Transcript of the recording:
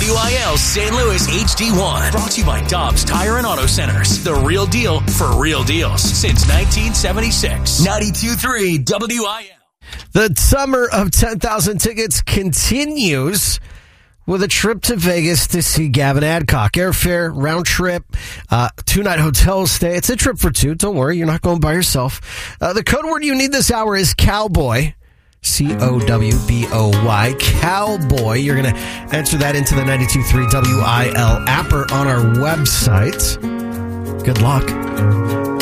WIL St. Louis HD1. Brought to you by Dobbs Tire and Auto Centers. The real deal for real deals since 1976. 92.3 WIL. The summer of 10,000 tickets continues with a trip to Vegas to see Gavin Adcock. Airfare, round trip, 2-night hotel stay. It's a trip for two. Don't worry, you're not going by yourself. The code word you need this hour is Cowboy. Cowboy. Cowboy. You're going to enter that into the 92.3 WIL app or on our website. Good luck.